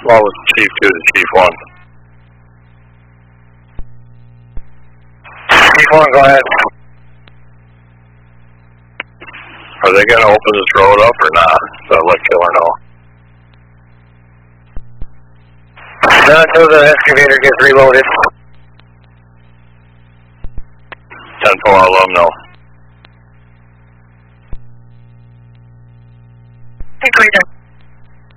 What was Chief 2 to Chief 1? Chief 1, go ahead. Are they going to open this road up or not? So let Killer know. Not until the excavator gets reloaded. 10-4, I'll let them know. Hey, Craig.